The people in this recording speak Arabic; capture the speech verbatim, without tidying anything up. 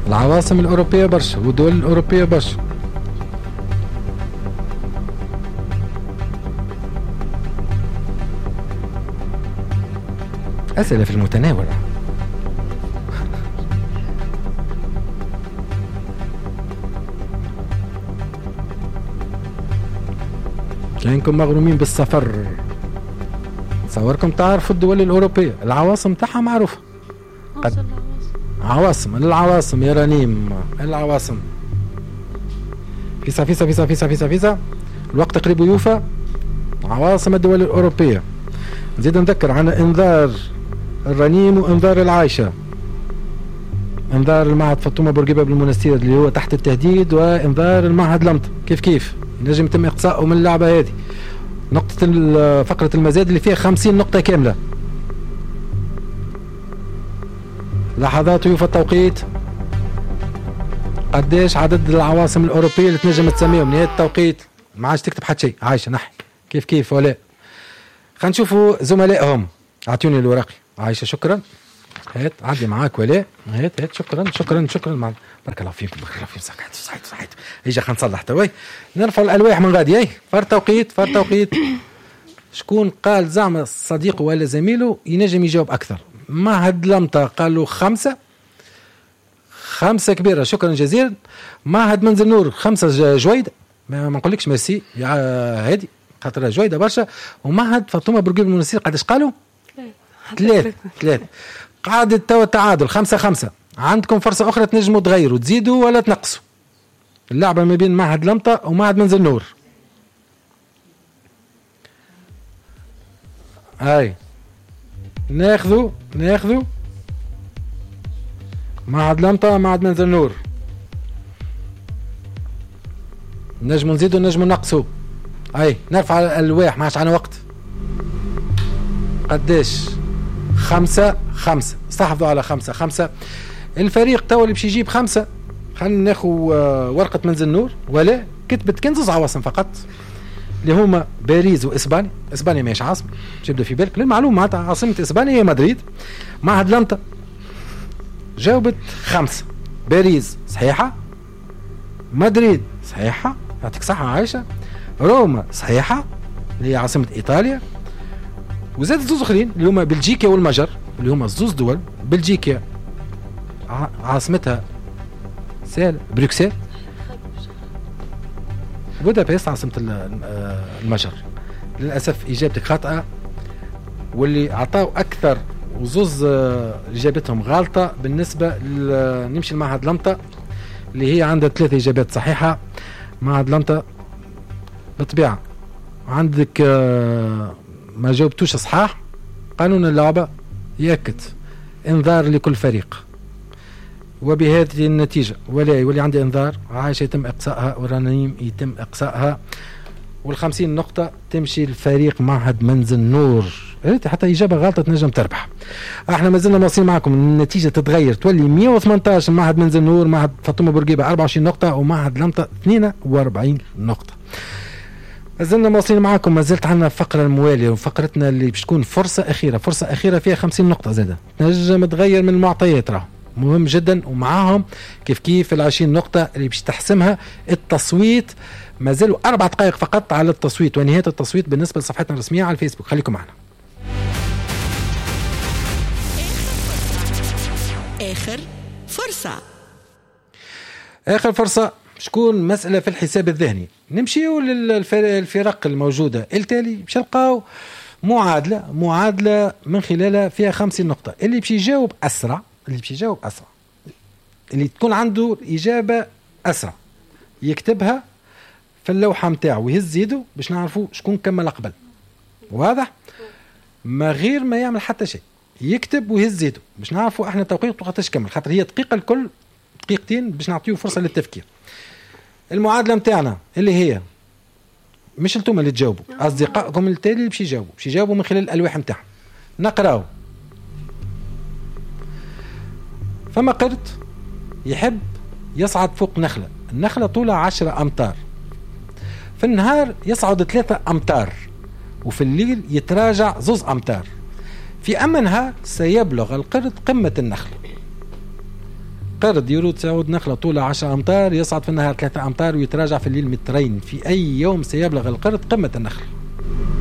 العواصم الأوروبية برشا والدول الأوروبية برشا. أسئلة في المتناول. كأنكم مغرومين بالسفر. تصوركم تعرفوا الدول الأوروبية العواصم تاعها معروفة. قد عواصم العواصم يا رنيم العواصم. فيسا فيسا فيسا فيسا فيسا فيسا الوقت قريب يوفى. عواصم الدول الأوروبية. نزيد نذكر عن انذار الرنيم وانذار العايشة. انذار المعهد فاطمة بورقيبة بالمنستير اللي هو تحت التهديد، وانذار المعهد لمطة كيف كيف نجم يتم اقصائه من اللعبة هذه. نقطة فقرة المزاد اللي فيها خمسين نقطة كاملة. لحظات يوفى التوقيت. قديش عدد العواصم الأوروبية اللي تنجم تسميهم نهاية التوقيت؟ ما عادش تكتب حتى شيء. عايشة نحي كيف كيف ولا خلينا نشوفوا زملائهم. اعطوني الورقي. عايشة شكرا. هات عدي معاك ولا هات هات شكرا شكرا شكرا مع... بارك الله فيكم بارك الله فيكم. صحيت صحيت صحيت. اجا خلينا نصلح توي. نرفع الالواح من غادي. اي فار توقيت فار توقيت. شكون قال زعما صديقه ولا زميله ينجم يجاوب اكثر؟ معهد لمطة قالوا خمسة خمسة كبيرة شكرا جزيلا. معهد منزل نور خمسة جويدة ما نقولكش ميرسي يا هادي خاطر جويدة برشا. ومعهد فاطمة بورقيبة المنستير قداش قالوا؟ ثلاثة ثلاثة. قاعدة توا التعادل خمسة خمسة. عندكم فرصة أخرى تنجموا تغيروا تزيدوا ولا تنقصوا. اللعبة ما بين معهد لمطة ومعهد منزل نور. هاي ناخذوا ناخذوا معهد لمطة معهد منزل نور. نجموا نزيدوا نجموا نقصوا. هاي نرفع الألواح ما عادش عنا وقت. قداش؟ خمسة خمسة. استحفظوا على خمسة خمسة. الفريق توا اللي باش يجيب خمسة. خلينا ناخذ ورقة منزل نور ولا كتبت كنزوز عواصم فقط اللي هما باريس واسبانيا. اسبانيا ماهيش عاصمة باش يبدا في بالك للمعلومة معناتها عاصمة اسبانيا هي مدريد. معهد لمطة جاوبت خمسة. باريس صحيحة. مدريد صحيحة يعطيك صحة عايشة. روما صحيحة اللي هي عاصمة ايطاليا. وزاد زوز اخرين اللي هما بلجيكا والمجر اللي هما زوز دول. بلجيكا عاصمتها سهل بروكسل. بودابست عاصمة المجر. للأسف إجابتك خاطئة واللي عطاو أكثر وزوز إجابتهم غالطة. بالنسبة نمشي المعهد لمطة اللي هي عندها ثلاثة إجابات صحيحة. معهد لمطة بالطبيعة عندك ما جاوبتوش صحاح. قانون اللعبة يأكد انذار لكل فريق. وبهذه النتيجة ولا يولي عندي انذار. عايشة يتم اقصائها ورنيم يتم اقصائها. والخمسين نقطة تمشي الفريق معهد منزل نور. ريت حتى إجابة غلطة تنجم تربح. احنا ما زلنا مواصلين معكم. النتيجة تتغير تولي مية وثمانية عشر معهد منزل نور. معهد فاطمة بورقيبة أربعة وعشرين نقطة ومعهد لمطة اثنين وأربعين نقطة. ما زلنا مواصلين معكم. ما زلت عندنا فقرة الموالية وفقرتنا اللي باش تكون فرصة أخيرة. فرصة أخيرة فيها خمسين نقطة زادة تنجم تغير من المعطيات. راه مهم جدا ومعاهم كيف كيف العشرين نقطة اللي باش تحسمها التصويت. ما زالوا أربع دقائق فقط على التصويت ونهاية التصويت بالنسبة لصفحتنا الرسمية على الفيسبوك. خليكم معنا. آخر فرصة. آخر فرصة شكون مسألة في الحساب الذهني. نمشيو للفرق الموجودة التالي باش نلقاو معادلة معادلة من خلالها فيها خمسين نقطة. اللي باش يجاوب أسرع اللي باش يجاوب أسرع اللي تكون عنده إجابة أسرع يكتبها في اللوحة متاعه ويهز يده باش نعرفوا شكون كمل قبل. واضح؟ ما غير ما يعمل حتى شيء يكتب ويهز يده باش نعرفوا احنا توقيت وقتاش كمل. خاطر هي دقيقة الكل دقيقتين باش نعطيه فرصة للتفكير. المعادلة متاعنا اللي هي مش انتم اللي تجاوبوا أصدقائكم التالي اللي باش يجاوبوا باش يجاوبوا من خلال الألواح متاعهم. نقراو. فما قرد يحب يصعد فوق نخلة. النخلة طولها عشرة أمتار. في النهار يصعد ثلاثة أمتار وفي الليل يتراجع زوز أمتار. في أما نهار سيبلغ القرد قمة النخلة. قرد يرود تعود نخلة طولها عشرة أمتار، يصعد في النهار ثلاثة أمتار ويتراجع في الليل مترين. في أي يوم سيبلغ القرد قمة النخل.